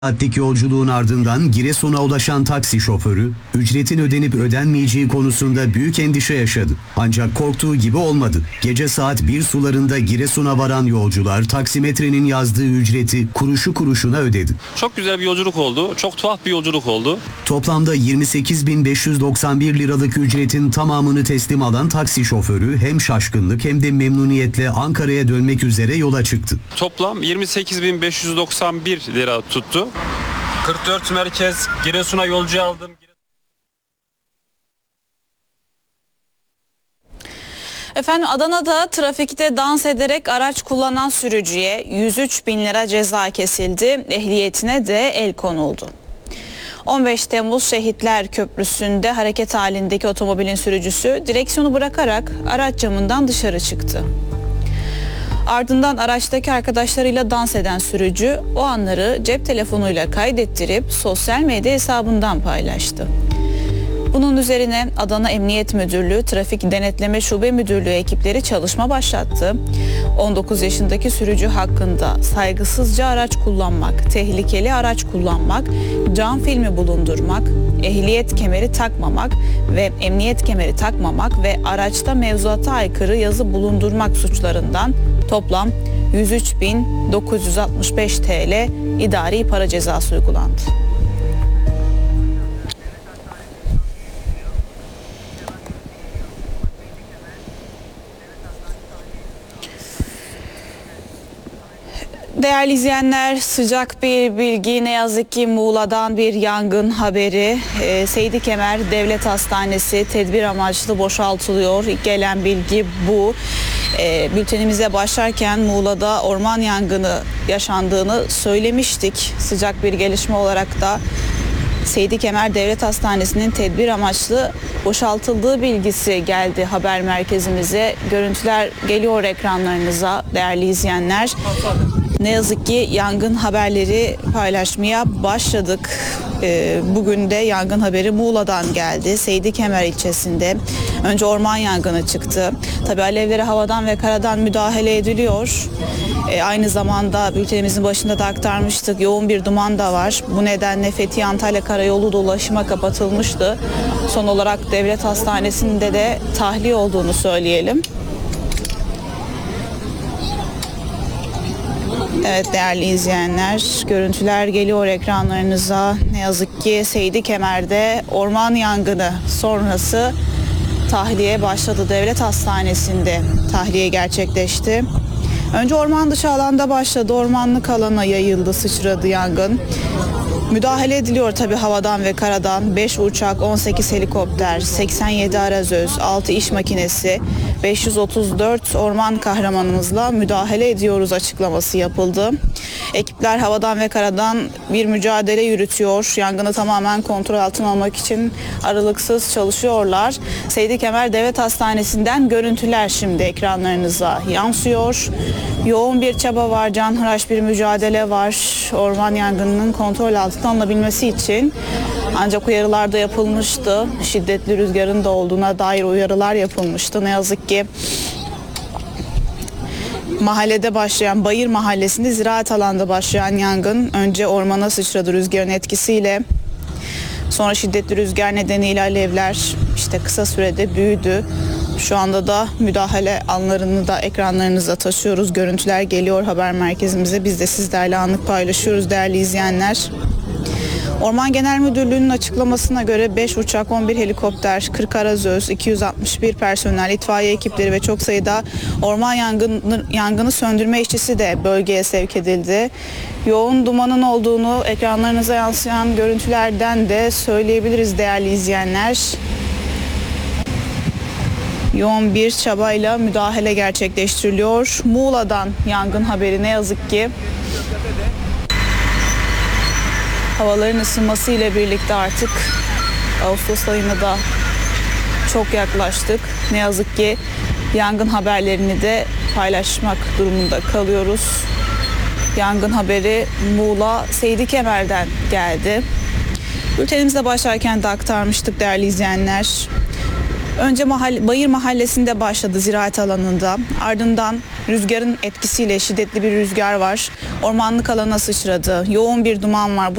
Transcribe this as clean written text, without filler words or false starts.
saatlik yolculuğun ardından Giresun'a ulaşan taksi şoförü, ücretin ödenip ödenmeyeceği konusunda büyük endişe yaşadı. Ancak korktuğu gibi olmadı. Gece saat 1 sularında Giresun'a varan yolcular taksimetrenin yazdığı ücreti kuruşu kuruşuna ödedi. Çok güzel bir yolculuk oldu. Çok tuhaf bir yolculuk oldu. Toplamda 28.591 liralık ücretin tamamını teslim alan taksi şoförü hem şaşkınlık hem de memnuniyetle Ankara'ya dönmek üzere yola çıktı. Toplam 28.591 lira tuttu. 44 merkez Giresun'a yolcu aldım. Efendim, Adana'da trafikte dans ederek araç kullanan sürücüye 103 bin lira ceza kesildi. Ehliyetine de el konuldu. 15 Temmuz Şehitler Köprüsü'nde hareket halindeki otomobilin sürücüsü direksiyonu bırakarak araç camından dışarı çıktı. Ardından araçtaki arkadaşlarıyla dans eden sürücü o anları cep telefonuyla kaydettirip sosyal medya hesabından paylaştı. Bunun üzerine Adana Emniyet Müdürlüğü Trafik Denetleme Şube Müdürlüğü ekipleri çalışma başlattı. 19 yaşındaki sürücü hakkında saygısızca araç kullanmak, tehlikeli araç kullanmak, cam filmi bulundurmak, ehliyet kemeri takmamak ve emniyet kemeri takmamak ve araçta mevzuata aykırı yazı bulundurmak suçlarından toplam 103.965 TL idari para cezası uygulandı. Değerli izleyenler, sıcak bir bilgi, ne yazık ki Muğla'dan bir yangın haberi. Seydi Kemer Devlet Hastanesi tedbir amaçlı boşaltılıyor. İlk gelen bilgi bu. Bültenimize başlarken Muğla'da orman yangını yaşandığını söylemiştik. Sıcak bir gelişme olarak da Seydi Kemer Devlet Hastanesi'nin tedbir amaçlı boşaltıldığı bilgisi geldi haber merkezimize. Görüntüler geliyor ekranlarınıza değerli izleyenler. Ne yazık ki yangın haberleri paylaşmaya başladık. Bugün de yangın haberi Muğla'dan geldi. Seydi Kemer ilçesinde önce orman yangını çıktı. Tabii alevlere havadan ve karadan müdahale ediliyor. Aynı zamanda bültenimizin başında da aktarmıştık. Yoğun bir duman da var. Bu nedenle Fethiye Antalya Karayolu da ulaşıma kapatılmıştı. Son olarak devlet hastanesinde de tahliye olduğunu söyleyelim. Evet değerli izleyenler, görüntüler geliyor ekranlarınıza. Ne yazık ki Seydi Kemer'de orman yangını sonrası tahliye başladı. Devlet Hastanesi'nde tahliye gerçekleşti. Önce orman dışı alanda başladı. Ormanlık alana yayıldı, sıçradı yangın. Müdahale ediliyor tabii havadan ve karadan. 5 uçak, 18 helikopter, 87 arazöz, 6 iş makinesi, 534 orman kahramanımızla müdahale ediyoruz açıklaması yapıldı. Ekipler havadan ve karadan bir mücadele yürütüyor. Yangını tamamen kontrol altına almak için aralıksız çalışıyorlar. Seydi Kemer Devlet Hastanesi'nden görüntüler şimdi ekranlarınıza yansıyor. Yoğun bir çaba var, canhıraş bir mücadele var. Orman yangınının kontrol altına alınabilmesi için ancak uyarılar da yapılmıştı. Şiddetli rüzgarın da olduğuna dair uyarılar yapılmıştı. Ne yazık ki mahallede başlayan, Bayır Mahallesi'nde ziraat alanda başlayan yangın önce ormana sıçradı rüzgarın etkisiyle. Sonra şiddetli rüzgar nedeniyle alevler kısa sürede büyüdü. Şu anda da müdahale anlarını da ekranlarınıza taşıyoruz. Görüntüler geliyor haber merkezimize. Biz de sizlerle anlık paylaşıyoruz değerli izleyenler. Orman Genel Müdürlüğü'nün açıklamasına göre 5 uçak, 11 helikopter, 40 arazöz, 261 personel, itfaiye ekipleri ve çok sayıda orman yangını söndürme işçisi de bölgeye sevk edildi. Yoğun dumanın olduğunu ekranlarınıza yansıyan görüntülerden de söyleyebiliriz değerli izleyenler. Yoğun bir çabayla müdahale gerçekleştiriliyor. Muğla'dan yangın haberi ne yazık ki. Havaların ısınması ile birlikte artık Ağustos ayına da çok yaklaştık. Ne yazık ki yangın haberlerini de paylaşmak durumunda kalıyoruz. Yangın haberi Muğla Seydi Kemer'den geldi. Bültenimize başlarken de aktarmıştık değerli izleyenler. Önce Bayır Mahallesi'nde başladı, ziraat alanında. Ardından rüzgarın etkisiyle şiddetli bir rüzgar var. Ormanlık alana sıçradı. Yoğun bir duman var. Bu